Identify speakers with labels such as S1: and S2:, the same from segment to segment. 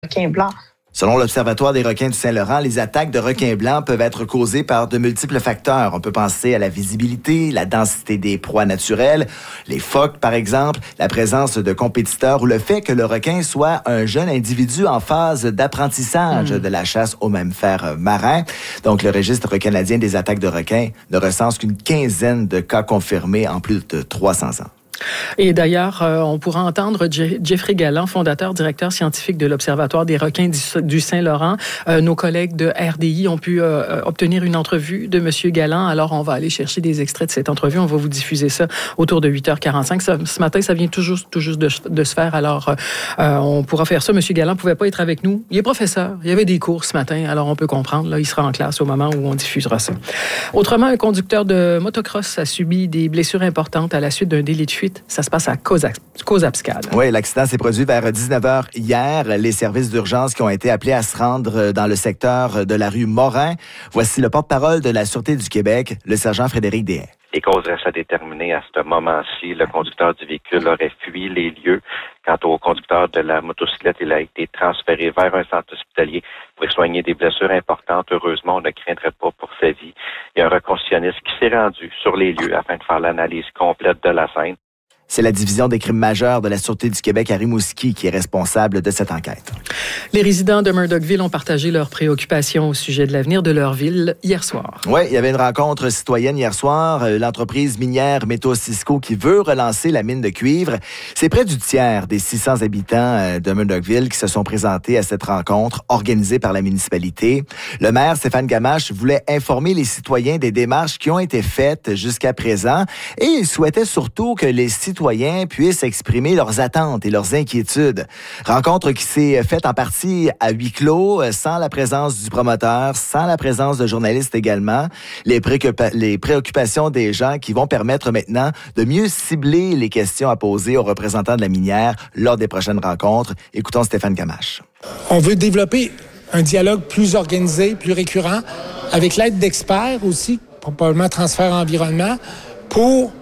S1: requin blanc.
S2: Selon l'Observatoire des requins du Saint-Laurent, les attaques de requins blancs peuvent être causées par de multiples facteurs. On peut penser à la visibilité, la densité des proies naturelles, les phoques par exemple, la présence de compétiteurs ou le fait que le requin soit un jeune individu en phase d'apprentissage de la chasse aux mammifères marins. Donc, le Registre canadien des attaques de requins ne recense qu'une quinzaine de cas confirmés en plus de 300 ans.
S3: Et d'ailleurs, on pourra entendre Jeffrey Galland, fondateur, directeur scientifique de l'Observatoire des requins du Saint-Laurent. Nos collègues de RDI ont pu obtenir une entrevue de M. Galland. Alors, on va aller chercher des extraits de cette entrevue. On va vous diffuser ça autour de 8h45. Ce matin, ça vient tout juste de se faire. Alors, on pourra faire ça. M. Galland ne pouvait pas être avec nous. Il est professeur. Il y avait des cours ce matin. Alors, on peut comprendre. Là, il sera en classe au moment où on diffusera ça. Autrement, un conducteur de motocross a subi des blessures importantes à la suite d'un délit de fuite. Ça se passe à Cozapscad.
S2: Oui, l'accident s'est produit vers 19h hier. Les services d'urgence qui ont été appelés à se rendre dans le secteur de la rue Morin. Voici le porte-parole de la Sûreté du Québec, le sergent Frédéric Deshaies.
S4: Les causes restent à déterminer à ce moment-ci. Le conducteur du véhicule aurait fui les lieux. Quant au conducteur de la motocyclette, il a été transféré vers un centre hospitalier pour soigner des blessures importantes. Heureusement, on ne craindrait pas pour sa vie. Il y a un reconstitutionniste qui s'est rendu sur les lieux afin de faire l'analyse complète de la scène.
S2: C'est la division des crimes majeurs de la Sûreté du Québec à Rimouski qui est responsable de cette enquête.
S3: Les résidents de Murdochville ont partagé leurs préoccupations au sujet de l'avenir de leur ville hier soir.
S2: Oui, il y avait une rencontre citoyenne hier soir. L'entreprise minière Métaux Cisco qui veut relancer la mine de cuivre. C'est près du tiers des 600 habitants de Murdochville qui se sont présentés à cette rencontre organisée par la municipalité. Le maire Stéphane Gamache voulait informer les citoyens des démarches qui ont été faites jusqu'à présent et il souhaitait surtout que les citoyens puissent exprimer leurs attentes et leurs inquiétudes. Rencontre qui s'est faite en partie à huis clos, sans la présence du promoteur, sans la présence de journalistes également. Les préoccupations des gens qui vont permettre maintenant de mieux cibler les questions à poser aux représentants de la minière lors des prochaines rencontres. Écoutons Stéphane Gamache.
S5: On veut développer un dialogue plus organisé, plus récurrent, avec l'aide d'experts aussi, probablement transfert environnement, pour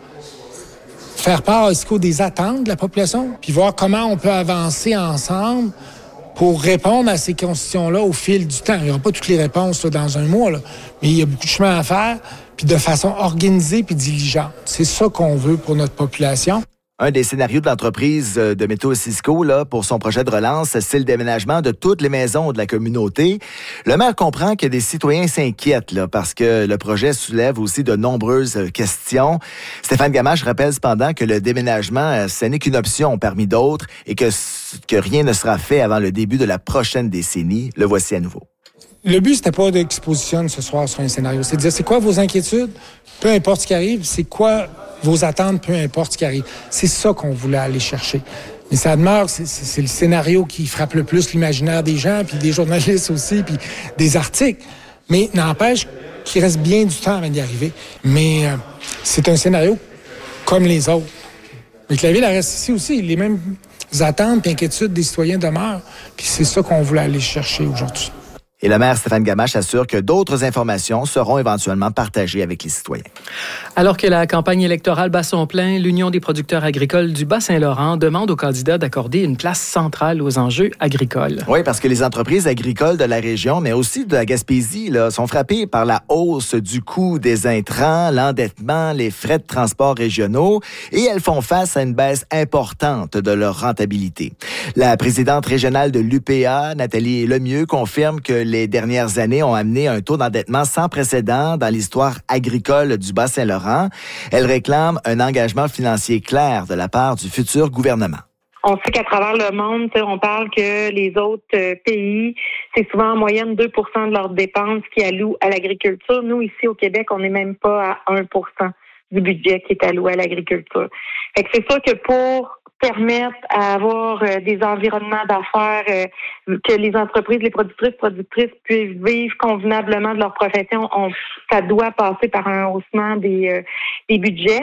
S5: faire part aussi des attentes de la population, puis voir comment on peut avancer ensemble pour répondre à ces questions-là au fil du temps. Il n'y aura pas toutes les réponses là, dans un mois, là, mais il y a beaucoup de chemin à faire, puis de façon organisée puis diligente. C'est ça qu'on veut pour notre population.
S2: Un des scénarios de l'entreprise de Métaux Cisco là, pour son projet de relance, c'est le déménagement de toutes les maisons de la communauté. Le maire comprend que des citoyens s'inquiètent là, parce que le projet soulève aussi de nombreuses questions. Stéphane Gamache rappelle cependant que le déménagement, ce n'est qu'une option parmi d'autres et que rien ne sera fait avant le début de la prochaine décennie. Le voici à nouveau.
S5: Le but, c'était pas d'exposition ce soir sur un scénario. C'est de dire, c'est quoi vos inquiétudes? Peu importe ce qui arrive, c'est quoi vos attentes, peu importe ce qui arrive. C'est ça qu'on voulait aller chercher. Mais ça demeure, c'est le scénario qui frappe le plus l'imaginaire des gens, puis des journalistes aussi, puis des articles. Mais n'empêche qu'il reste bien du temps avant d'y arriver. Mais c'est un scénario comme les autres. Mais que la ville reste ici aussi. Les mêmes attentes et inquiétudes des citoyens demeurent. Puis c'est ça qu'on voulait aller chercher aujourd'hui.
S2: Et le maire Stéphane Gamache assure que d'autres informations seront éventuellement partagées avec les citoyens.
S3: Alors que la campagne électorale bat son plein, l'Union des producteurs agricoles du Bas-Saint-Laurent demande aux candidats d'accorder une place centrale aux enjeux agricoles.
S2: Oui, parce que les entreprises agricoles de la région, mais aussi de la Gaspésie, là, sont frappées par la hausse du coût des intrants, l'endettement, les frais de transport régionaux, et elles font face à une baisse importante de leur rentabilité. La présidente régionale de l'UPA, Nathalie Lemieux, confirme que les dernières années ont amené un taux d'endettement sans précédent dans l'histoire agricole du Bas-Saint-Laurent. Elle réclame un engagement financier clair de la part du futur gouvernement.
S1: On sait qu'à travers le monde, on parle que les autres pays, c'est souvent en moyenne 2 % de leurs dépenses qui allouent à l'agriculture. Nous, ici au Québec, on n'est même pas à 1 % du budget qui est alloué à l'agriculture. Fait que c'est sûr que pour permettre à avoir des environnements d'affaires, que les entreprises, les productrices puissent vivre convenablement de leur profession, ça doit passer par un haussement des budgets.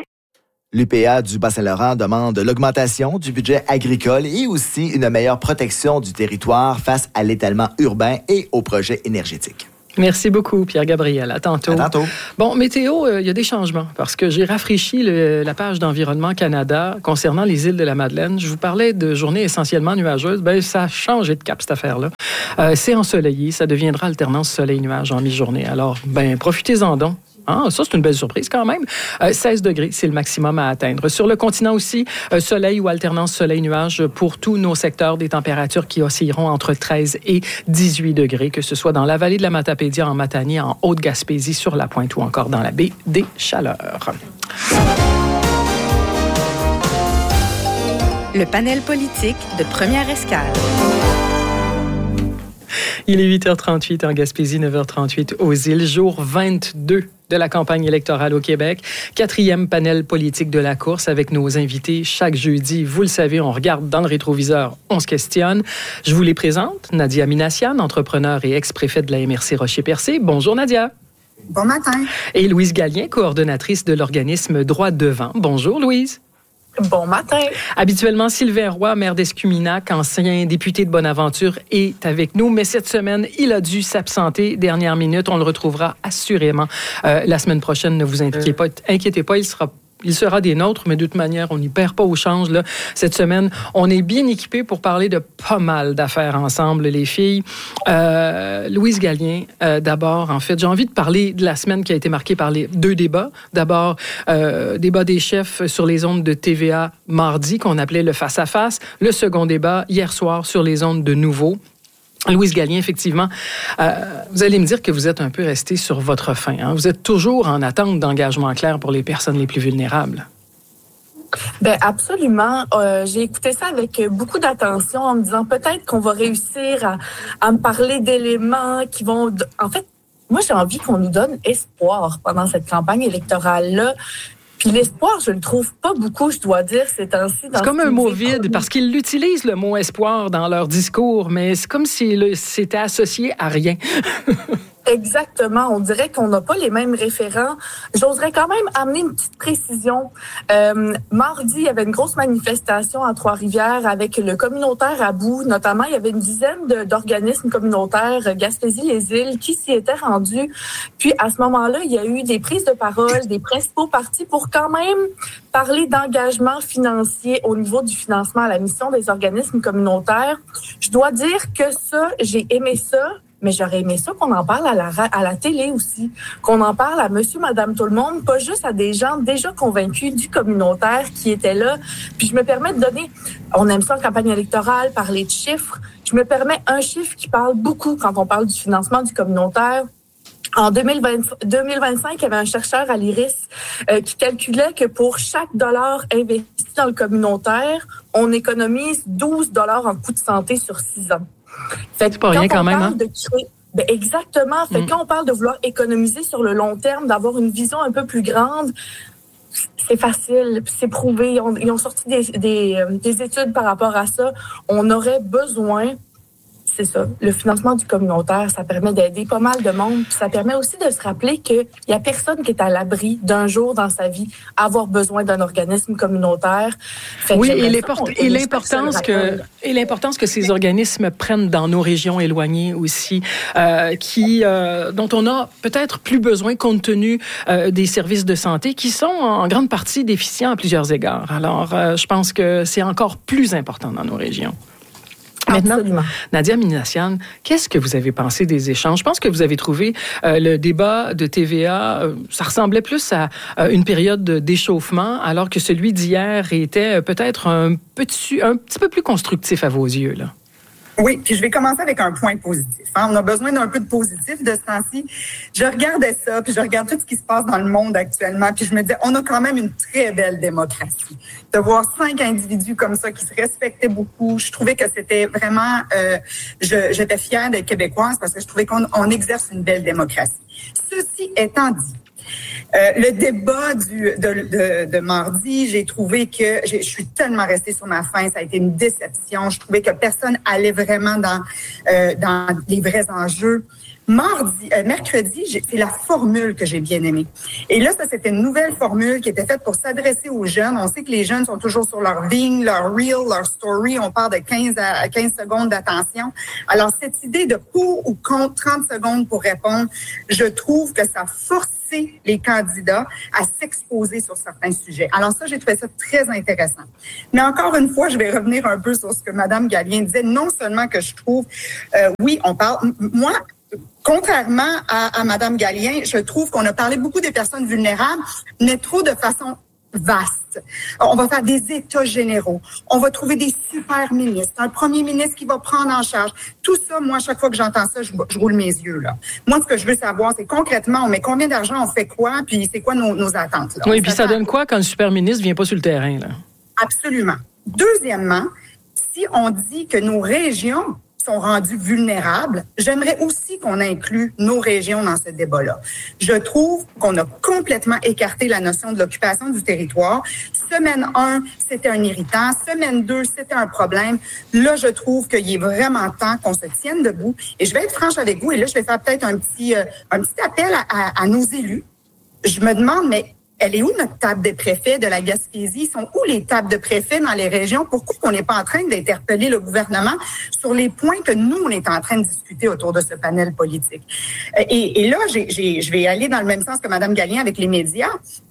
S2: L'UPA du Bas-Saint-Laurent demande l'augmentation du budget agricole et aussi une meilleure protection du territoire face à l'étalement urbain et aux projets énergétiques.
S3: Merci beaucoup, Pierre-Gabriel. À tantôt.
S2: À tantôt.
S3: Bon, météo, il y a des changements parce que j'ai rafraîchi la page d'Environnement Canada concernant les îles de la Madeleine. Je vous parlais de journées essentiellement nuageuses. Ben, ça a changé de cap, cette affaire-là. C'est ensoleillé. Ça deviendra alternance soleil-nuage en mi-journée. Alors, profitez-en donc. Ah, ça, c'est une belle surprise quand même. 16 degrés, c'est le maximum à atteindre. Sur le continent aussi, soleil ou alternance soleil-nuage pour tous nos secteurs, des températures qui oscilleront entre 13 et 18 degrés, que ce soit dans la vallée de la Matapédia, en Matanie, en Haute-Gaspésie, sur la Pointe ou encore dans la baie des Chaleurs.
S6: Le panel politique de Première Escale.
S3: Il est 8h38 en Gaspésie, 9h38 aux îles, jour 22 de la campagne électorale au Québec. 4e panel politique de la course avec nos invités chaque jeudi. Vous le savez, on regarde dans le rétroviseur, on se questionne. Je vous les présente. Nadia Minassian, entrepreneure et ex-préfète de la MRC Rocher-Percé. Bonjour Nadia.
S7: Bon matin.
S3: Et Louise Gallien, coordonnatrice de l'organisme Droit Devant. Bonjour Louise.
S7: Bon matin.
S3: Habituellement, Sylvain Roy, maire d'Escuminac, ancien député de Bonaventure, est avec nous. Mais cette semaine, il a dû s'absenter. Dernière minute, on le retrouvera assurément la semaine prochaine. Ne vous inquiétez pas, il sera des nôtres, mais de toute manière, on n'y perd pas au change. Là. Cette semaine, on est bien équipés pour parler de pas mal d'affaires ensemble, les filles. Louise Gallien, d'abord, en fait, j'ai envie de parler de la semaine qui a été marquée par les 2 débats. D'abord, débat des chefs sur les ondes de TVA mardi, qu'on appelait le face-à-face. Le second débat, hier soir, sur les ondes de Nouveau. Louise Gallien, effectivement, vous allez me dire que vous êtes un peu restée sur votre faim. Hein? Vous êtes toujours en attente d'engagement clair pour les personnes les plus vulnérables.
S7: Ben absolument. J'ai écouté ça avec beaucoup d'attention en me disant peut-être qu'on va réussir à me parler d'éléments qui vont... En fait, moi, j'ai envie qu'on nous donne espoir pendant cette campagne électorale-là. Puis l'espoir, je le trouve pas beaucoup, je dois dire, ces temps-ci.
S3: C'est comme un mot vide, parce qu'ils utilisent le mot espoir dans leur discours, mais c'est comme si c'était associé à rien.
S7: Exactement. On dirait qu'on n'a pas les mêmes référents. J'oserais quand même amener une petite précision. Mardi, il y avait une grosse manifestation à Trois-Rivières avec le communautaire à bout. Notamment, il y avait une dizaine d'organismes communautaires, Gaspésie-les-Îles, qui s'y étaient rendus. Puis, à ce moment-là, il y a eu des prises de parole des principaux partis pour quand même parler d'engagement financier au niveau du financement à la mission des organismes communautaires. Je dois dire que ça, j'ai aimé ça. Mais j'aurais aimé ça qu'on en parle à la télé aussi, qu'on en parle à monsieur, madame, tout le monde, pas juste à des gens déjà convaincus du communautaire qui étaient là. Puis je me permets de donner, on aime ça en campagne électorale, parler de chiffres. Je me permets un chiffre qui parle beaucoup quand on parle du financement du communautaire. En 2025, il y avait un chercheur à l'IRIS qui calculait que pour chaque dollar investi dans le communautaire, on économise 12 $ en coûts de santé sur 6 ans. Fait
S3: c'est pas rien quand même, hein?
S7: Exactement. Fait quand on parle de vouloir économiser sur le long terme, d'avoir une vision un peu plus grande, c'est facile, c'est prouvé. Ils ont sorti des études par rapport à ça. On aurait besoin... C'est ça. Le financement du communautaire, ça permet d'aider pas mal de monde. Puis ça permet aussi de se rappeler qu'il n'y a personne qui est à l'abri d'un jour dans sa vie avoir besoin d'un organisme communicaire.
S3: Oui, et l'importance que ces organismes prennent dans nos régions éloignées aussi, dont on a peut-être plus besoin compte tenu des services de santé qui sont en grande partie déficients à plusieurs égards. Alors, je pense que c'est encore plus important dans nos régions. Maintenant,
S7: absolument.
S3: Nadia Minassian, qu'est-ce que vous avez pensé des échanges? Je pense que vous avez trouvé le débat de TVA, ça ressemblait plus à une période d'échauffement, alors que celui d'hier était peut-être un petit peu plus constructif à vos yeux, là.
S8: Oui, puis je vais commencer avec un point positif. Hein. On a besoin d'un peu de positif de ce temps-ci. Je regardais ça, puis je regarde tout ce qui se passe dans le monde actuellement, puis je me dis, on a quand même une très belle démocratie. De voir 5 individus comme ça qui se respectaient beaucoup, je trouvais que c'était vraiment... j'étais fière d'être québécoise parce que je trouvais qu'on exerce une belle démocratie. Ceci étant dit, Le débat de mardi, j'ai trouvé que je suis tellement restée sur ma faim, ça a été une déception. Je trouvais que personne allait vraiment dans les vrais enjeux. Mercredi, c'est la formule que j'ai bien aimée. Et là, ça, c'était une nouvelle formule qui était faite pour s'adresser aux jeunes. On sait que les jeunes sont toujours sur leur ligne, leur reel, leur story. On parle de 15 secondes d'attention. Alors, cette idée de pour ou contre 30 secondes pour répondre, je trouve que ça force les candidats à s'exposer sur certains sujets. Alors ça, j'ai trouvé ça très intéressant. Mais encore une fois, je vais revenir un peu sur ce que Mme Gallien disait. Non seulement que je trouve, oui, on parle... Moi, contrairement à Mme Gallien, je trouve qu'on a parlé beaucoup des personnes vulnérables, mais trop de façon vaste. On va faire des états généraux. On va trouver des super ministres. Un premier ministre qui va prendre en charge. Tout ça, moi, chaque fois que j'entends ça, je roule mes yeux, là. Moi, ce que je veux savoir, c'est concrètement, on met combien d'argent, on fait quoi, puis c'est quoi nos attentes, là.
S3: Oui, puis ça donne quoi quand le super ministre vient pas sur le terrain, là?
S8: Absolument. Deuxièmement, si on dit que nos régions sont rendus vulnérables, j'aimerais aussi qu'on inclue nos régions dans ce débat-là. Je trouve qu'on a complètement écarté la notion de l'occupation du territoire. Semaine 1, c'était un irritant. Semaine 2, c'était un problème. Là, je trouve qu'il est vraiment temps qu'on se tienne debout. Et je vais être franche avec vous, et là, je vais faire peut-être un petit appel à nos élus. Je me demande, mais elle est où notre table de préfets de la Gaspésie? Sont où les tables de préfets dans les régions? Pourquoi on n'est pas en train d'interpeller le gouvernement sur les points que nous, on est en train de discuter autour de ce panel politique? Et là, je vais aller dans le même sens que Mme Gallien avec les médias.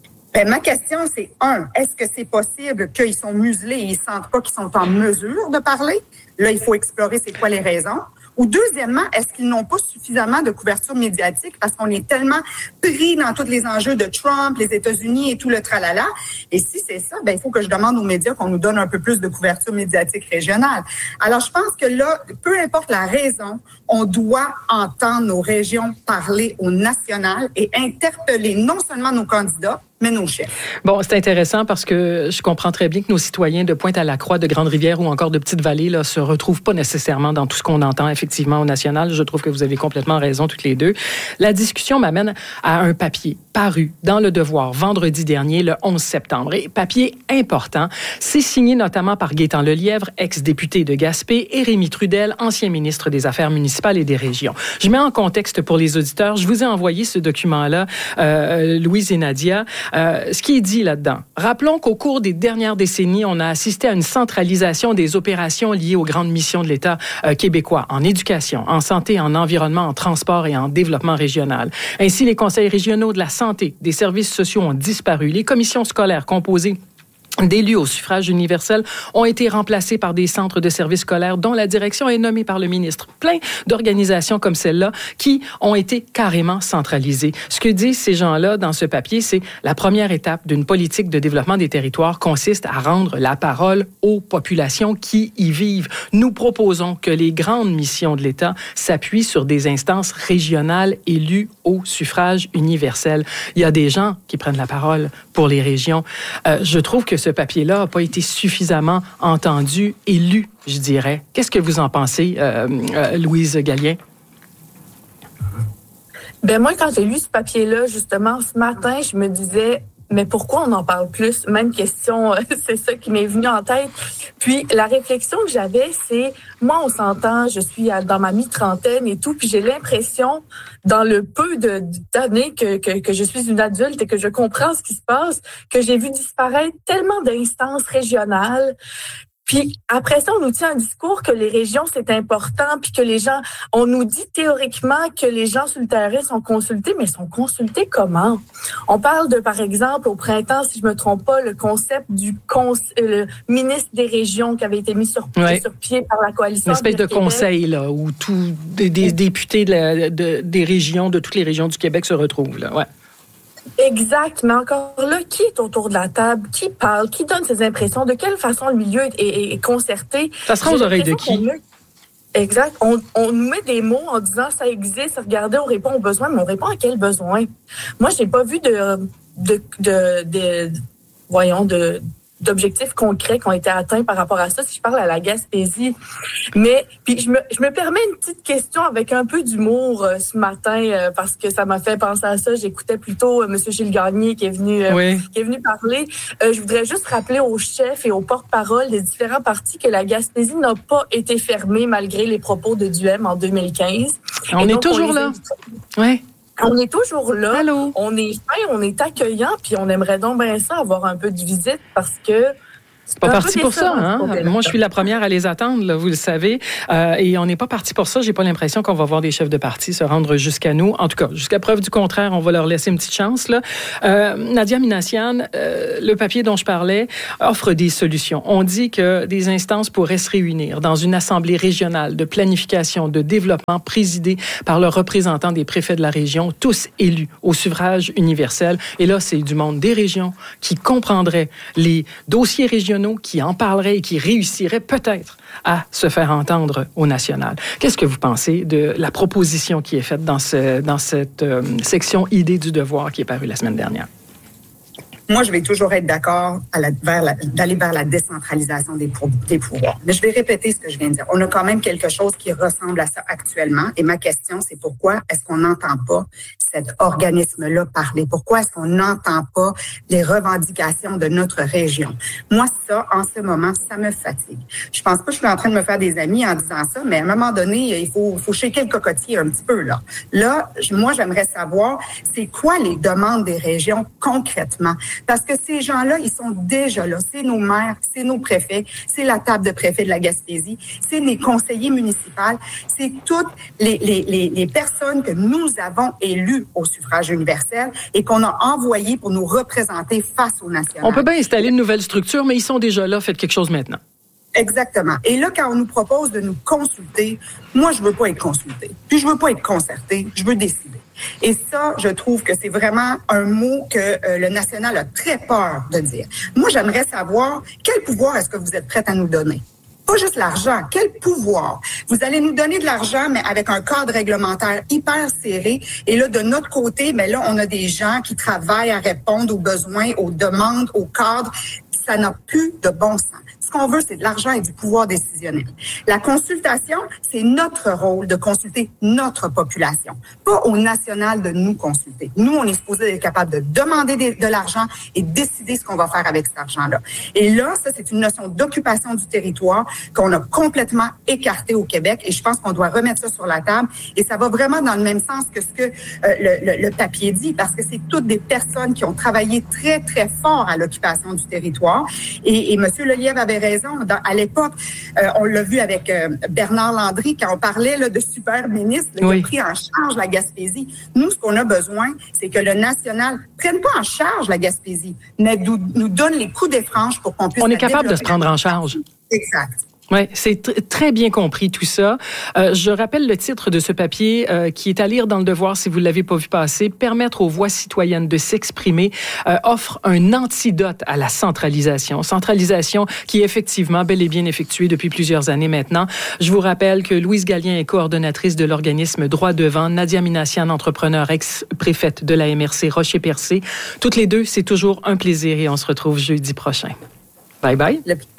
S8: Ma question, c'est est-ce que c'est possible qu'ils sont muselés et ils sentent pas qu'ils sont en mesure de parler? Là, il faut explorer c'est quoi les raisons. Ou deuxièmement, est-ce qu'ils n'ont pas suffisamment de couverture médiatique parce qu'on est tellement pris dans tous les enjeux de Trump, les États-Unis et tout le tralala? Et si c'est ça, il faut que je demande aux médias qu'on nous donne un peu plus de couverture médiatique régionale. Alors, je pense que là, peu importe la raison, on doit entendre nos régions parler au national et interpeller non seulement nos candidats, mais nos chefs.
S3: Bon, c'est intéressant parce que je comprends très bien que nos citoyens de Pointe-à-la-Croix, de Grande-Rivière ou encore de Petite-Vallée là, se retrouvent pas nécessairement dans tout ce qu'on entend effectivement au national. Je trouve que vous avez complètement raison toutes les deux. La discussion m'amène à un papier paru dans Le Devoir vendredi dernier, le 11 septembre. Et papier important, c'est signé notamment par Gaétan Lelièvre, ex-député de Gaspé, et Rémi Trudel, ancien ministre des Affaires municipales et des Régions. Je mets en contexte pour les auditeurs. Je vous ai envoyé ce document-là, Louise et Nadia. Ce qui est dit là-dedans. Rappelons qu'au cours des dernières décennies, on a assisté à une centralisation des opérations liées aux grandes missions de l'État québécois en éducation, en santé, en environnement, en transport et en développement régional. Ainsi, les conseils régionaux de la santé, des services sociaux ont disparu. Les commissions scolaires composées d'élus au suffrage universel ont été remplacés par des centres de services scolaires dont la direction est nommée par le ministre. Plein d'organisations comme celle-là qui ont été carrément centralisées. Ce que disent ces gens-là dans ce papier, c'est la première étape d'une politique de développement des territoires consiste à rendre la parole aux populations qui y vivent. Nous proposons que les grandes missions de l'État s'appuient sur des instances régionales élues au suffrage universel. Il y a des gens qui prennent la parole pour les régions. Je trouve que ce papier-là n'a pas été suffisamment entendu et lu, je dirais. Qu'est-ce que vous en pensez, Louise Gallien?
S7: Moi, quand j'ai lu ce papier-là, justement, ce matin, je me disais, mais pourquoi on en parle plus? Même question, c'est ça qui m'est venu en tête. Puis, la réflexion que j'avais, c'est, moi, on s'entend, je suis dans ma mi-trentaine et tout, puis j'ai l'impression, dans le peu d'années que je suis une adulte et que je comprends ce qui se passe, que j'ai vu disparaître tellement d'instances régionales. Puis après ça, on nous tient un discours que les régions, c'est important, puis que les gens, on nous dit théoriquement que les gens sur le terrain sont consultés, mais sont consultés comment? On parle de, par exemple, au printemps, si je me trompe pas, le concept du le ministre des régions qui avait été mis sur pied par la coalition.
S3: Une espèce de conseil, là, où tous des députés des régions, de toutes les régions du Québec se retrouvent, là, ouais.
S7: Exact, mais encore là, qui est autour de la table? Qui parle? Qui donne ses impressions? De quelle façon le milieu est concerté?
S3: Ça sera aux oreilles de qui?
S7: Exact. On nous met des mots en disant ça existe, regardez, on répond aux besoins, mais on répond à quels besoins? Moi, j'ai pas vu d'objectifs concrets qui ont été atteints par rapport à ça, si je parle à la Gaspésie. Mais puis je me permets une petite question avec un peu d'humour ce matin parce que ça m'a fait penser à ça. J'écoutais plutôt M. Gilles Gagné qui est venu parler. Je voudrais juste rappeler aux chefs et aux porte-parole des différents partis que la Gaspésie n'a pas été fermée malgré les propos de Duhem en 2015.
S3: On est toujours là. Oui.
S7: On est toujours là.
S3: Allô?
S7: On est fin, on est accueillant, puis on aimerait donc bien ça avoir un peu de visite parce que
S3: c'est pas parti pour ça, hein? Moi, je suis la première à les attendre, là, vous le savez. Et on n'est pas parti pour ça. J'ai pas l'impression qu'on va voir des chefs de parti se rendre jusqu'à nous. En tout cas, jusqu'à preuve du contraire, on va leur laisser une petite chance, là. Nadia Minassian, le papier dont je parlais offre des solutions. On dit que des instances pourraient se réunir dans une assemblée régionale de planification, de développement présidée par le représentant des préfets de la région, tous élus au suffrage universel. Et là, c'est du monde des régions qui comprendrait les dossiers régionaux, qui en parlerait et qui réussirait peut-être à se faire entendre au national. Qu'est-ce que vous pensez de la proposition qui est faite dans cette section idée du devoir qui est parue la semaine dernière?
S8: Moi, je vais toujours être d'accord d'aller vers la décentralisation des pouvoirs. Mais je vais répéter ce que je viens de dire. On a quand même quelque chose qui ressemble à ça actuellement. Et ma question, c'est pourquoi est-ce qu'on n'entend pas cet organisme-là parler? Pourquoi est-ce qu'on n'entend pas les revendications de notre région? Moi, ça, en ce moment, ça me fatigue. Je pense pas que je suis en train de me faire des amis en disant ça, mais à un moment donné, il faut shaker le cocotier un petit peu, là. Là, moi, j'aimerais savoir, c'est quoi les demandes des régions concrètement? Parce que ces gens-là, ils sont déjà là. C'est nos maires, c'est nos préfets, c'est la table de préfets de la Gaspésie, c'est les conseillers municipaux, c'est toutes les personnes que nous avons élues au suffrage universel et qu'on a envoyées pour nous représenter face au national.
S3: On peut bien installer une nouvelle structure, mais ils sont déjà là. Faites quelque chose maintenant.
S8: Exactement. Et là, quand on nous propose de nous consulter, moi, je veux pas être consultée. Puis je veux pas être concertée. Je veux décider. Et ça, je trouve que c'est vraiment un mot que le national a très peur de dire. Moi, j'aimerais savoir quel pouvoir est-ce que vous êtes prête à nous donner? Pas juste l'argent, quel pouvoir? Vous allez nous donner de l'argent, mais avec un cadre réglementaire hyper serré. Et là, de notre côté, mais là, on a des gens qui travaillent à répondre aux besoins, aux demandes, aux cadres. Ça n'a plus de bon sens. Ce qu'on veut, c'est de l'argent et du pouvoir décisionnel. La consultation, c'est notre rôle de consulter notre population, pas au national de nous consulter. Nous, on est supposé être capable de demander de l'argent et décider ce qu'on va faire avec cet argent-là. Et là, ça, c'est une notion d'occupation du territoire qu'on a complètement écartée au Québec et je pense qu'on doit remettre ça sur la table et ça va vraiment dans le même sens que ce que le papier dit parce que c'est toutes des personnes qui ont travaillé très, très fort à l'occupation du territoire. Et M. Lelièvre avait raison. À l'époque, on l'a vu avec Bernard Landry, quand on parlait là, de super ministre, qui a pris en charge la Gaspésie. Nous, ce qu'on a besoin, c'est que le national prenne pas en charge la Gaspésie, mais nous donne les coups des franges pour qu'on puisse...
S3: On est capable de se prendre en charge.
S8: Exact.
S3: Oui, c'est très bien compris tout ça. Je rappelle le titre de ce papier qui est à lire dans le Devoir si vous ne l'avez pas vu passer. Permettre aux voix citoyennes de s'exprimer offre un antidote à la centralisation. Centralisation qui est effectivement bel et bien effectuée depuis plusieurs années maintenant. Je vous rappelle que Louise Gallien est coordonnatrice de l'organisme Droit Devant, Nadia Minassian, entrepreneure ex-préfète de la MRC Rocher-Percé. Toutes les deux, c'est toujours un plaisir et on se retrouve jeudi prochain. Bye bye.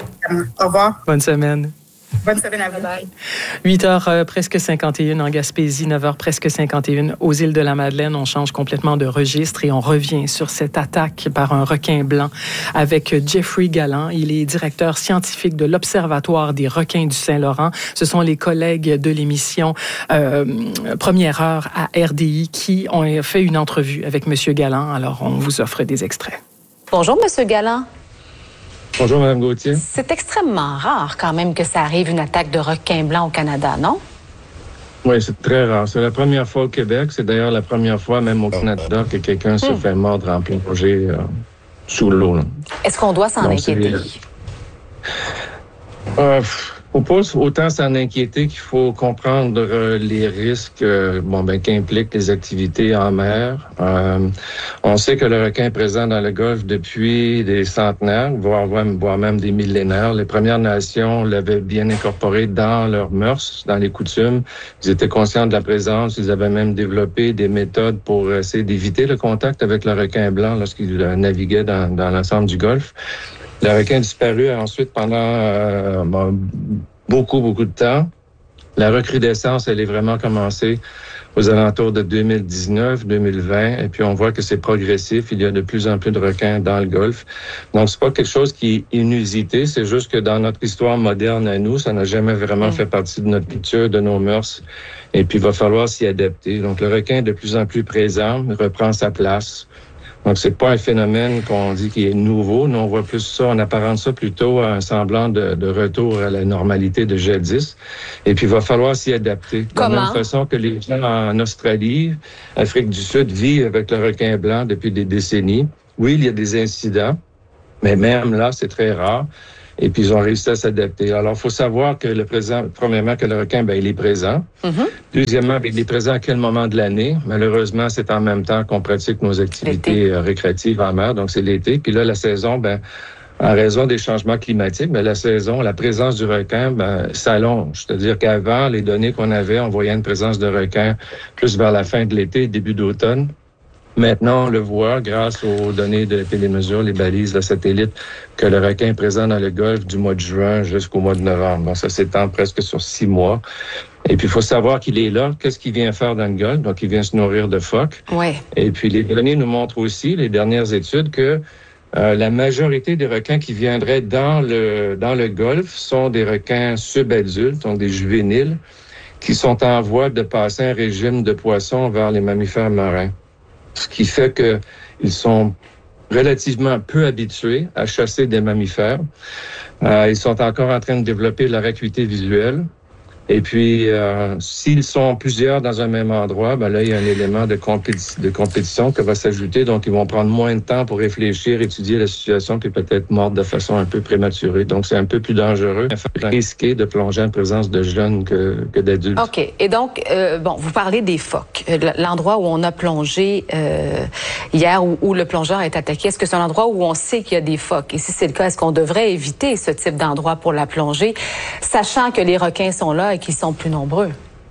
S8: Au revoir.
S3: Bonne semaine.
S8: Bonne semaine à vous.
S3: 8h presque 51 en Gaspésie, 9h presque 51 aux îles de la Madeleine. On change complètement de registre et on revient sur cette attaque par un requin blanc avec Jeffrey Galland. Il est directeur scientifique de l'Observatoire des requins du Saint-Laurent. Ce sont les collègues de l'émission Première Heure à RDI qui ont fait une entrevue avec M. Galland. Alors, on vous offre des extraits.
S9: Bonjour, M. Galland.
S10: Bonjour, Mme Gauthier.
S9: C'est extrêmement rare quand même que ça arrive, une attaque de requin blanc au Canada, non?
S10: Oui, c'est très rare. C'est la première fois au Québec. C'est d'ailleurs la première fois, même au Canada, que quelqu'un se fait mordre en plein projet sous l'eau. Là.
S9: Est-ce qu'on doit s'en inquiéter?
S10: Faut pas autant s'en inquiéter qu'il faut comprendre les risques qu'impliquent les activités en mer. On sait que le requin est présent dans le Golfe depuis des centenaires, voire même des millénaires. Les Premières Nations l'avaient bien incorporé dans leurs mœurs, dans les coutumes. Ils étaient conscients de la présence. Ils avaient même développé des méthodes pour essayer d'éviter le contact avec le requin blanc lorsqu'il naviguait dans l'ensemble du Golfe. Le requin a disparu ensuite pendant beaucoup de temps. La recrudescence, elle est vraiment commencée aux alentours de 2019, 2020, et puis on voit que c'est progressif. Il y a de plus en plus de requins dans le Golfe. Donc, c'est pas quelque chose qui est inusité, c'est juste que dans notre histoire moderne à nous, ça n'a jamais vraiment fait partie de notre culture, de nos mœurs, et puis il va falloir s'y adapter. Donc, le requin est de plus en plus présent, reprend sa place. Donc, c'est pas un phénomène qu'on dit qui est nouveau. Nous, on voit plus ça, on apparente ça plutôt à un semblant de retour à la normalité de jadis. Et puis, il va falloir s'y adapter.
S9: Comment?
S10: De la même façon que les gens en Australie, Afrique du Sud, vivent avec le requin blanc depuis des décennies. Oui, il y a des incidents, mais même là, c'est très rare. Et puis, ils ont réussi à s'adapter. Alors, il faut savoir que premièrement, que le requin, il est présent. Mm-hmm. Deuxièmement, il est présent à quel moment de l'année? Malheureusement, c'est en même temps qu'on pratique nos activités récréatives en mer, donc c'est l'été. Puis là, la saison, en raison des changements climatiques, la présence du requin, s'allonge. C'est-à-dire qu'avant, les données qu'on avait, on voyait une présence de requin plus vers la fin de l'été, début d'automne. Maintenant, on le voit grâce aux données de télémesure, les balises, le satellite, que le requin est présent dans le Golfe du mois de juin jusqu'au mois de novembre. Donc, ça s'étend presque sur 6 mois. Et puis, il faut savoir qu'il est là. Qu'est-ce qu'il vient faire dans le Golfe? Donc, il vient se nourrir de phoques.
S9: Ouais.
S10: Et puis, les données nous montrent aussi, les dernières études, que la majorité des requins qui viendraient dans le Golfe sont des requins subadultes, donc des juvéniles, qui sont en voie de passer un régime de poissons vers les mammifères marins. Ce qui fait qu'ils sont relativement peu habitués à chasser des mammifères. Ils sont encore en train de développer leur acuité visuelle. Et puis, s'ils sont plusieurs dans un même endroit, là, il y a un élément de compétition qui va s'ajouter. Donc, ils vont prendre moins de temps pour réfléchir, étudier la situation, puis peut-être mordre de façon un peu prématurée. Donc, c'est un peu plus dangereux, risqué de plonger en présence de jeunes que d'adultes.
S9: OK. Et donc, vous parlez des phoques. L'endroit où on a plongé hier, où le plongeur est attaqué, est-ce que c'est un endroit où on sait qu'il y a des phoques? Et si c'est le cas, est-ce qu'on devrait éviter ce type d'endroit pour la plongée, sachant que les requins sont là et qu'ils sont plus nombreux?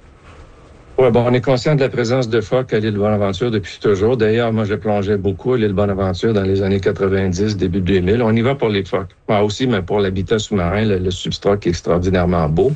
S10: Oui, on est conscient de la présence de phoques à l'île Bonaventure depuis toujours. D'ailleurs, moi, je plongeais beaucoup à l'île Bonaventure dans les années 90, début 2000. On y va pour les phoques. Aussi, mais pour l'habitat sous-marin, le substrat qui est extraordinairement beau.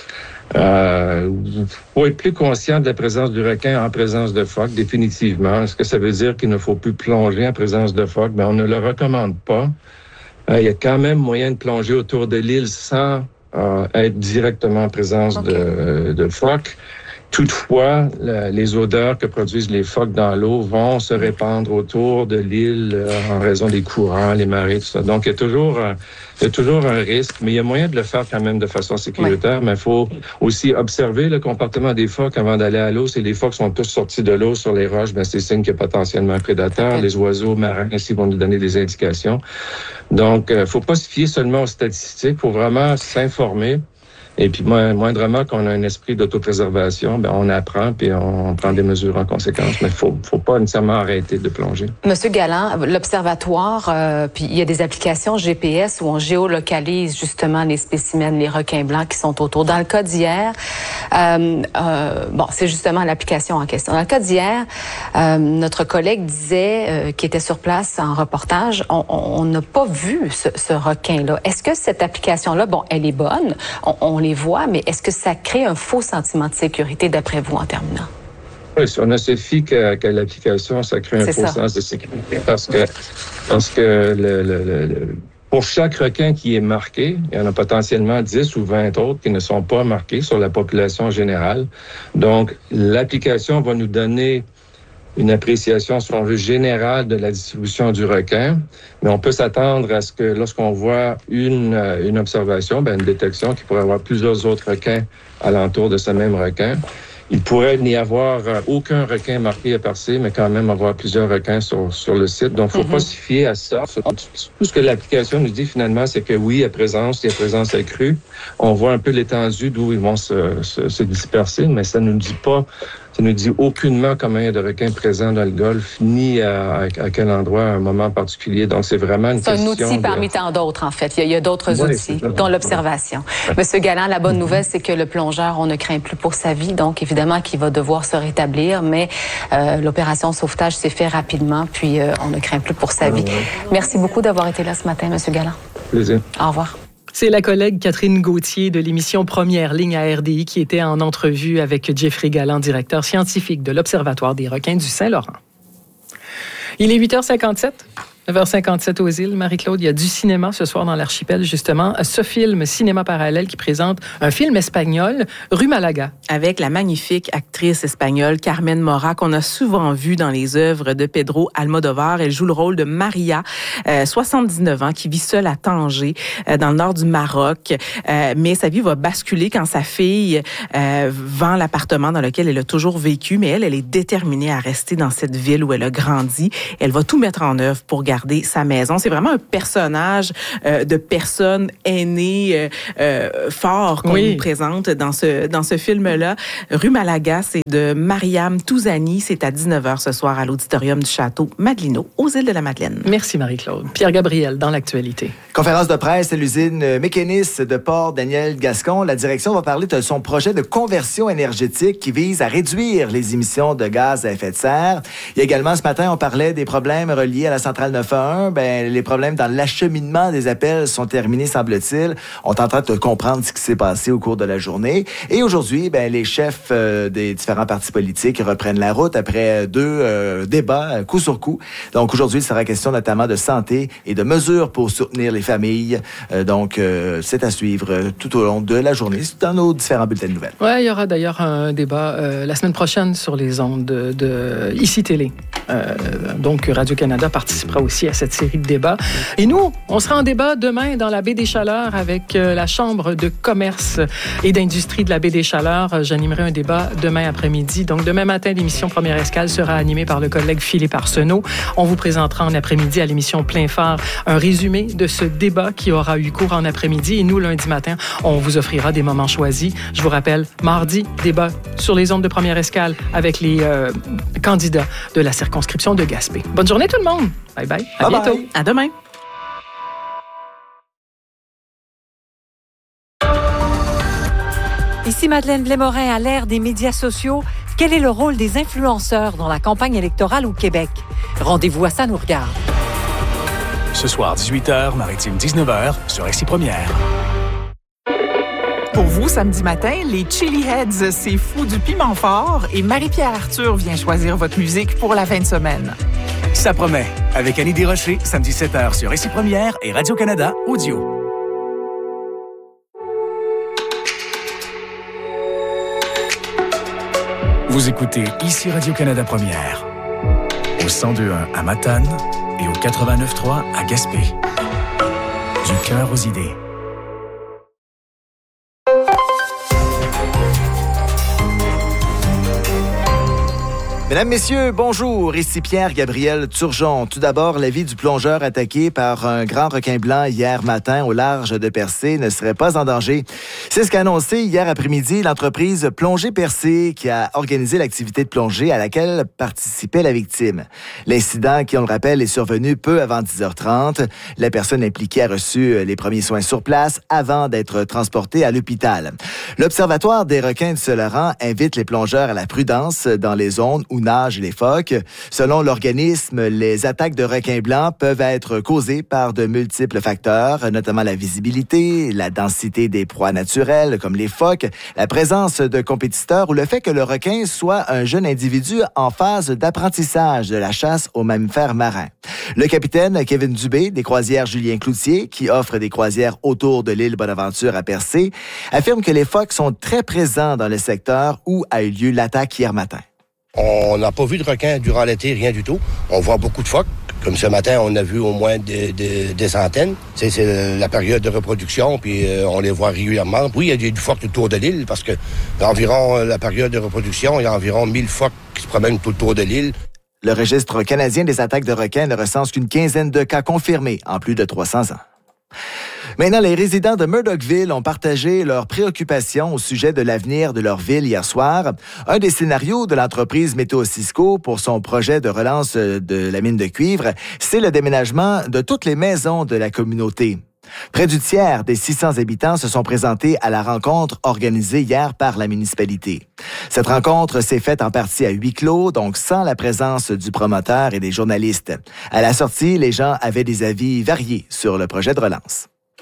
S10: Faut être plus conscient de la présence du requin en présence de phoques, définitivement. Est-ce que ça veut dire qu'il ne faut plus plonger en présence de phoques? On ne le recommande pas. Il y a quand même moyen de plonger autour de l'île sans être directement en présence de phoques. Toutefois, les odeurs que produisent les phoques dans l'eau vont se répandre autour de l'île en raison des courants, les marées, tout ça. Donc, il y a toujours un risque, mais il y a moyen de le faire quand même de façon sécuritaire. Mais il faut aussi observer le comportement des phoques avant d'aller à l'eau. Si les phoques sont tous sortis de l'eau sur les roches, c'est signe qu'il y a potentiellement un prédateur. Les oiseaux marins aussi vont nous donner des indications. Donc, faut pas se fier seulement aux statistiques. Faut vraiment s'informer. Et puis, moindrement qu'on a un esprit d'autopréservation, on apprend puis on prend des mesures en conséquence. Mais faut pas nécessairement arrêter de plonger.
S9: Monsieur Galland, l'observatoire, puis il y a des applications GPS où on géolocalise justement les spécimens, les requins blancs qui sont autour. Dans le cas d'hier, c'est justement l'application en question. Dans le cas d'hier, notre collègue disait, qui était sur place en reportage, on n'a pas vu ce requin-là. Est-ce que cette application-là, elle est bonne, on les voit, mais est-ce que ça crée un faux sentiment de sécurité d'après vous en terminant?
S10: Oui, si on ne se fie qu'à l'application, ça crée un faux sens de sécurité parce que pour chaque requin qui est marqué, il y en a potentiellement 10 ou 20 autres qui ne sont pas marqués sur la population générale. Donc, l'application va nous donner une appréciation, si on veut, générale de la distribution du requin. Mais on peut s'attendre à ce que lorsqu'on voit une observation, une détection qui pourrait avoir plusieurs autres requins alentour de ce même requin, il pourrait n'y avoir aucun requin marqué à percer, mais quand même avoir plusieurs requins sur le site. Donc, il ne faut pas s'y fier à ça. Tout ce que l'application nous dit finalement, c'est que oui, il y a présence accrue. On voit un peu l'étendue d'où ils vont se disperser, mais ça ne nous dit pas. Ça ne nous dit aucunement combien il y a de requins présents dans le Golfe, ni à quel endroit, à un moment particulier. Donc, c'est vraiment une question...
S9: C'est un outil parmi tant d'autres, en fait. Il y a d'autres outils, dont l'observation. Monsieur Galland, la bonne nouvelle, c'est que le plongeur, on ne craint plus pour sa vie. Donc, évidemment, qu'il va devoir se rétablir. Mais l'opération sauvetage s'est fait rapidement, puis on ne craint plus pour sa vie. Merci beaucoup d'avoir été là ce matin, Monsieur Galland.
S10: Plaisir.
S9: Au revoir.
S3: C'est la collègue Catherine Gauthier de l'émission Première Ligne à RDI qui était en entrevue avec Jeffrey Galland, directeur scientifique de l'Observatoire des requins du Saint-Laurent. Il est 8h57. 9h57 aux îles. Marie-Claude, il y a du cinéma ce soir dans l'archipel, justement. Ce film Cinéma parallèle qui présente un film espagnol, Rue Malaga.
S11: Avec la magnifique actrice espagnole Carmen Mora, qu'on a souvent vue dans les œuvres de Pedro Almodovar. Elle joue le rôle de Maria, 79 ans, qui vit seule à Tanger, dans le nord du Maroc. Mais sa vie va basculer quand sa fille vend l'appartement dans lequel elle a toujours vécu. Mais elle est déterminée à rester dans cette ville où elle a grandi. Elle va tout mettre en œuvre pour garder sa maison. C'est vraiment un personnage de personne aînée fort qu'on nous présente dans ce film-là. Rue Malaga, c'est de Mariam Touzani. C'est à 19h ce soir à l'auditorium du Château Madelino, aux îles de la Madeleine.
S3: Merci Marie-Claude. Pierre Gabriel, dans l'actualité.
S2: Conférence de presse à l'usine Mécanis de Port Daniel Gascon. La direction va parler de son projet de conversion énergétique qui vise à réduire les émissions de gaz à effet de serre. Il y a également, ce matin, on parlait des problèmes reliés à la centrale 911. Les problèmes dans l'acheminement des appels sont terminés, semble-t-il. On est en train de comprendre ce qui s'est passé au cours de la journée. Et aujourd'hui, les chefs des différents partis politiques reprennent la route après deux débats coup sur coup. Donc aujourd'hui, il sera question notamment de santé et de mesures pour soutenir les familles. C'est à suivre tout au long de la journée dans nos différents bulletins de nouvelles.
S3: Oui, il y aura d'ailleurs un débat la semaine prochaine sur les ondes de ICI Télé. Donc Radio-Canada participera aussi à cette série de débats. Et nous, on sera en débat demain dans la Baie des Chaleurs avec la Chambre de commerce et d'industrie de la Baie des Chaleurs. J'animerai un débat demain après-midi. Donc demain matin, l'émission Première Escale sera animée par le collègue Philippe Arsenault. On vous présentera en après-midi à l'émission Plein Phare un résumé de ce débat qui aura eu cours en après-midi. Et nous, lundi matin, on vous offrira des moments choisis. Je vous rappelle, mardi, débat sur les ondes de Première Escale avec les candidats de la circonscription de Gaspé. Bonne journée tout le monde! Bye bye. À bientôt.
S11: Bye. À demain.
S12: Ici Madeleine Blais-Morin à l'ère des médias sociaux. Quel est le rôle des influenceurs dans la campagne électorale au Québec? Rendez-vous à Ça nous regarde.
S13: Ce soir, 18h, Maritime 19h, sur ICI Première.
S14: Pour vous, samedi matin, les Chili Heads, c'est fou du piment fort et Marie-Pierre Arthur vient choisir votre musique pour la fin de semaine.
S13: Ça promet, avec Annie Desrochers, samedi 7h sur ICI Première et Radio-Canada Audio. Vous écoutez ici Radio-Canada Première, au 102.1 à Matane et au 89.3 à Gaspé. Du cœur aux idées.
S2: Mesdames, Messieurs, bonjour. Ici Pierre-Gabriel Turgeon. Tout d'abord, la vie du plongeur attaqué par un grand requin blanc hier matin au large de Percé ne serait pas en danger. C'est ce qu'a annoncé hier après-midi l'entreprise Plongée Percé qui a organisé l'activité de plongée à laquelle participait la victime. L'incident, qui on le rappelle, est survenu peu avant 10h30. La personne impliquée a reçu les premiers soins sur place avant d'être transportée à l'hôpital. L'Observatoire des requins du Saint-Laurent invite les plongeurs à la prudence dans les zones où nagent les phoques. Selon l'organisme, les attaques de requins blancs peuvent être causées par de multiples facteurs, notamment la visibilité, la densité des proies naturelles, comme les phoques, la présence de compétiteurs ou le fait que le requin soit un jeune individu en phase d'apprentissage de la chasse aux mammifères marins. Le capitaine Kevin Dubé, des croisières Julien Cloutier, qui offre des croisières autour de l'île Bonaventure à Percé, affirme que les phoques sont très présents dans le secteur où a eu lieu l'attaque hier matin.
S15: On n'a pas vu de requins durant l'été, rien du tout. On voit beaucoup de phoques. Comme ce matin, on a vu au moins des centaines. C'est la période de reproduction, puis on les voit régulièrement. Oui, il y a du phoque tout autour de l'île, parce que environ la période de reproduction, il y a environ 1000 phoques qui se promènent tout autour de l'île.
S2: Le registre canadien des attaques de requins ne recense qu'une quinzaine de cas confirmés en plus de 300 ans. Maintenant, les résidents de Murdochville ont partagé leurs préoccupations au sujet de l'avenir de leur ville hier soir. Un des scénarios de l'entreprise Météo Cisco pour son projet de relance de la mine de cuivre, c'est le déménagement de toutes les maisons de la communauté. Près du tiers des 600 habitants se sont présentés à la rencontre organisée hier par la municipalité. Cette rencontre s'est faite en partie à huis clos, donc sans la présence du promoteur et des journalistes. À la sortie, les gens avaient des avis variés sur le projet de relance.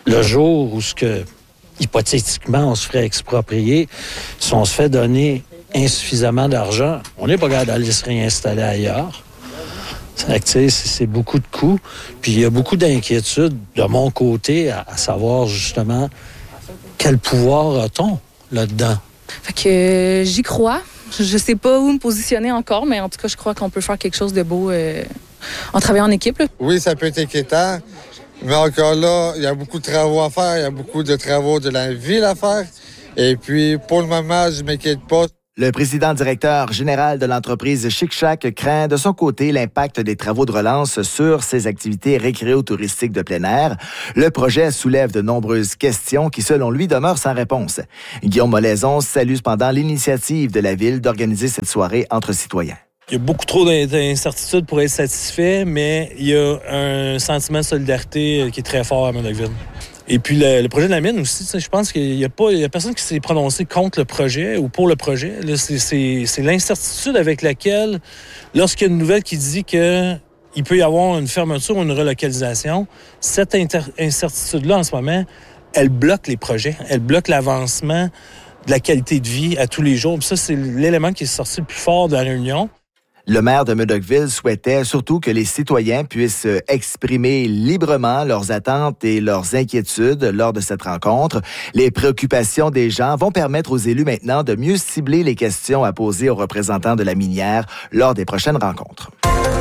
S16: Le jour où hypothétiquement, on se ferait exproprier, si on se fait donner insuffisamment d'argent, on n'est pas capable d'aller se réinstaller ailleurs. C'est beaucoup de coûts. Puis il y a beaucoup d'inquiétudes de mon côté à savoir justement quel pouvoir a-t-on là-dedans.
S17: Fait que j'y crois. Je sais pas où me positionner encore, mais en tout cas, je crois qu'on peut faire quelque chose de beau en travaillant en équipe. Là.
S18: Oui, ça peut être inquiétant, mais encore là, il y a beaucoup de travaux à faire. Il y a beaucoup de travaux de la ville à faire. Et puis, pour le moment, je ne m'inquiète pas.
S2: Le président-directeur général de l'entreprise Chic-Chac craint de son côté l'impact des travaux de relance sur ses activités récréo-touristiques de plein air. Le projet soulève de nombreuses questions qui, selon lui, demeurent sans réponse. Guillaume Molaison salue cependant l'initiative de la Ville d'organiser cette soirée entre citoyens.
S19: Il y a beaucoup trop d'incertitudes pour être satisfait, mais il y a un sentiment de solidarité qui est très fort à Murdochville. Et puis le projet de la mine aussi, je pense qu'il y a personne qui s'est prononcé contre le projet ou pour le projet. Là, c'est l'incertitude avec laquelle, lorsqu'il y a une nouvelle qui dit qu'il peut y avoir une fermeture ou une relocalisation, cette incertitude-là, en ce moment, elle bloque les projets, elle bloque l'avancement de la qualité de vie à tous les jours. Puis ça, c'est l'élément qui est sorti le plus fort de la réunion.
S2: Le maire de Murdochville souhaitait surtout que les citoyens puissent exprimer librement leurs attentes et leurs inquiétudes lors de cette rencontre. Les préoccupations des gens vont permettre aux élus maintenant de mieux cibler les questions à poser aux représentants de la minière lors des prochaines rencontres.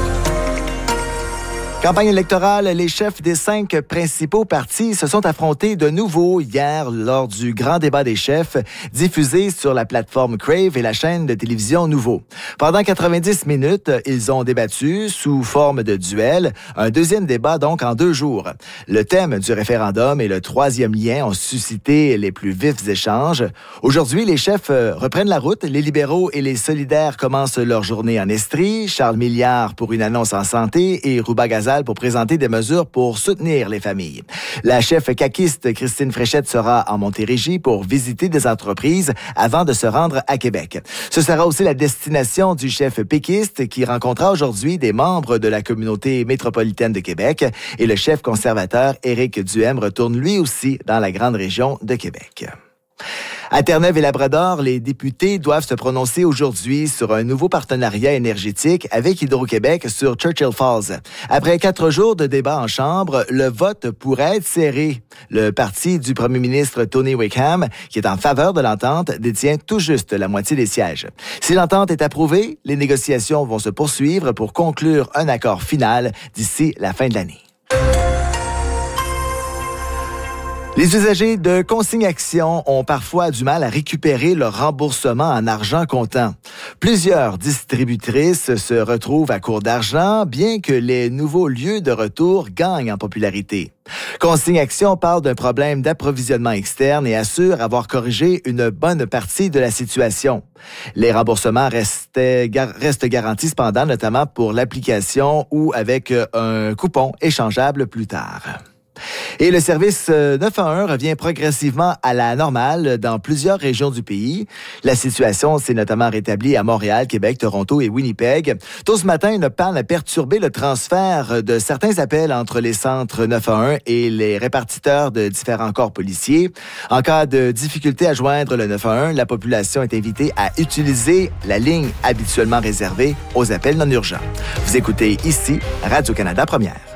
S2: Campagne électorale, les chefs des 5 principaux partis se sont affrontés de nouveau hier lors du grand débat des chefs diffusé sur la plateforme Crave et la chaîne de télévision Nouveau. Pendant 90 minutes, ils ont débattu sous forme de duel. Un deuxième débat donc en 2 jours. Le thème du référendum et le 3e lien ont suscité les plus vifs échanges. Aujourd'hui, les chefs reprennent la route. Les libéraux et les solidaires commencent leur journée en Estrie. Charles Milliard pour une annonce en santé et Rouba Gazal pour présenter des mesures pour soutenir les familles. La chef caquiste Christine Fréchette sera en Montérégie pour visiter des entreprises avant de se rendre à Québec. Ce sera aussi la destination du chef péquiste qui rencontrera aujourd'hui des membres de la communauté métropolitaine de Québec et le chef conservateur Éric Duhem retourne lui aussi dans la grande région de Québec. À Terre-Neuve et Labrador, les députés doivent se prononcer aujourd'hui sur un nouveau partenariat énergétique avec Hydro-Québec sur Churchill Falls. Après 4 jours de débat en Chambre, le vote pourrait être serré. Le parti du premier ministre Tony Wickham, qui est en faveur de l'entente, détient tout juste la moitié des sièges. Si l'entente est approuvée, les négociations vont se poursuivre pour conclure un accord final d'ici la fin de l'année. Les usagers de Consigne-Action ont parfois du mal à récupérer leur remboursement en argent comptant. Plusieurs distributrices se retrouvent à court d'argent, bien que les nouveaux lieux de retour gagnent en popularité. Consigne-Action parle d'un problème d'approvisionnement externe et assure avoir corrigé une bonne partie de la situation. Les remboursements restent garantis cependant, notamment pour l'application ou avec un coupon échangeable plus tard. Et le service 911 revient progressivement à la normale dans plusieurs régions du pays. La situation s'est notamment rétablie à Montréal, Québec, Toronto et Winnipeg. Tôt ce matin, une panne a perturbé le transfert de certains appels entre les centres 911 et les répartiteurs de différents corps policiers. En cas de difficulté à joindre le 911, la population est invitée à utiliser la ligne habituellement réservée aux appels non urgents. Vous écoutez ici Radio-Canada Première.